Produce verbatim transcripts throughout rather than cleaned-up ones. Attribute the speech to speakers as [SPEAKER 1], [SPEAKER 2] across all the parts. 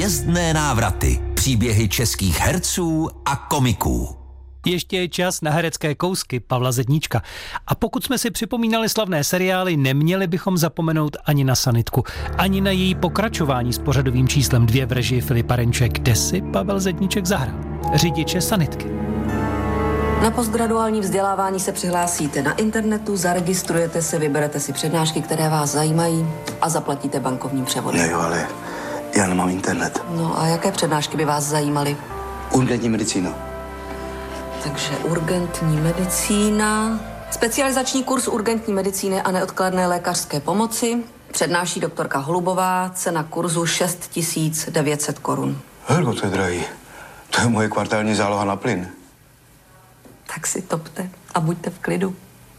[SPEAKER 1] Hvězdné návraty. Příběhy českých herců a komiků.
[SPEAKER 2] Ještě je čas na herecké kousky Pavla Zedníčka. A pokud jsme si připomínali slavné seriály, neměli bychom zapomenout ani na sanitku, ani na její pokračování s pořadovým číslem dvě v režii Filipa Renče, kde si Pavel Zedníček zahrál řidiče sanitky.
[SPEAKER 3] Na postgraduální vzdělávání se přihlásíte na internetu, zaregistrujete se, vyberete si přednášky, které vás zajímají a zaplatíte bankovním převodem.
[SPEAKER 4] Ne jo, ale já nemám internet.
[SPEAKER 3] No a jaké přednášky by vás zajímaly?
[SPEAKER 4] Urgentní medicína.
[SPEAKER 3] Takže urgentní medicína, specializační kurz urgentní medicíny a neodkladné lékařské pomoci, přednáší doktorka Holubová, cena kurzu šest tisíc devět set korun.
[SPEAKER 4] Helko, to je drahý. To je moje kvartální záloha na plyn.
[SPEAKER 3] Tak si topte a buďte v klidu.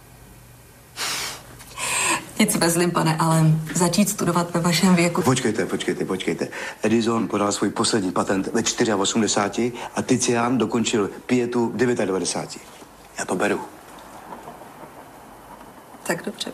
[SPEAKER 3] Nic bezlim, pane, ale začít studovat ve vašem věku.
[SPEAKER 4] Počkejte, počkejte, počkejte. Edison podal svůj poslední patent ve osmdesáti čtyři a Tizian dokončil pietu v devadesáti devíti. Já to beru.
[SPEAKER 3] Tak dobře.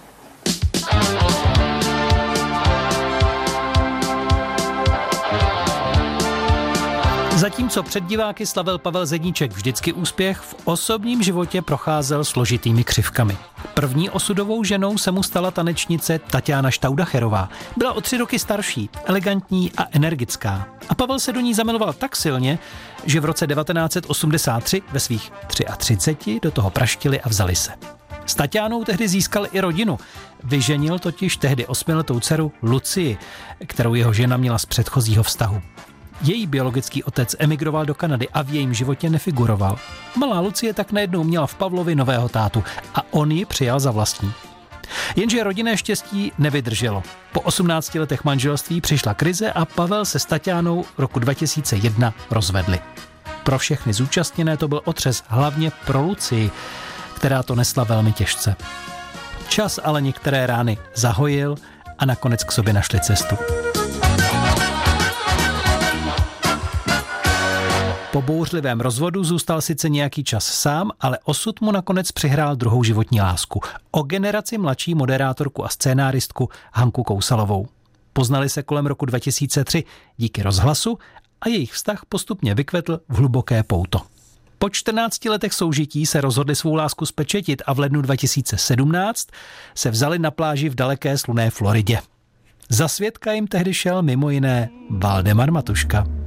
[SPEAKER 2] Zatímco před diváky slavil Pavel Zedníček vždycky úspěch, v osobním životě procházel složitými křivkami. První osudovou ženou se mu stala tanečnice Tatiana Štaudacherová. Byla o tři roky starší, elegantní a energická. A Pavel se do ní zamiloval tak silně, že v roce devatenáct set osmdesát tři ve svých třiceti třech do toho praštili a vzali se. S Tatianou tehdy získal i rodinu. Vyženil totiž tehdy osmiletou dceru Lucii, kterou jeho žena měla z předchozího vztahu. Její biologický otec emigroval do Kanady a v jejím životě nefiguroval. Malá Lucie tak najednou měla v Pavlovi nového tátu a on ji přijal za vlastní. Jenže rodinné štěstí nevydrželo. Po osmnácti letech manželství přišla krize a Pavel se s Tatianou roku dva tisíce jedna rozvedli. Pro všechny zúčastněné to byl otřes, hlavně pro Lucii, která to nesla velmi těžce. Čas ale některé rány zahojil a nakonec k sobě našli cestu. Po bouřlivém rozvodu zůstal sice nějaký čas sám, ale osud mu nakonec přihrál druhou životní lásku. O generaci mladší moderátorku a scénáristku Hanku Kousalovou. Poznali se kolem roku dva tisíce tři díky rozhlasu a jejich vztah postupně vykvetl v hluboké pouto. Po čtrnácti letech soužití se rozhodli svou lásku zpečetit a v lednu dva tisíce sedmnáct se vzali na pláži v daleké slunné Floridě. Za svědka jim tehdy šel mimo jiné Valdemar Matuška.